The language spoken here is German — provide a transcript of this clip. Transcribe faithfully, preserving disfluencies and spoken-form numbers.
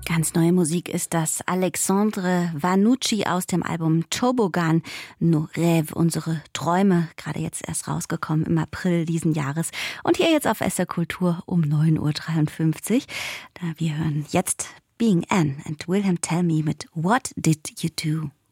Ganz neue Musik ist das. Alexandre Vanucci aus dem Album Toboggan, Nos Rêves, unsere Träume, gerade jetzt erst rausgekommen im April diesen Jahres. Und hier jetzt auf S R Kultur um neun Uhr dreiundfünfzig. Da wir hören jetzt Being Anne and Wilhelm Tell Me mit What Did You Do?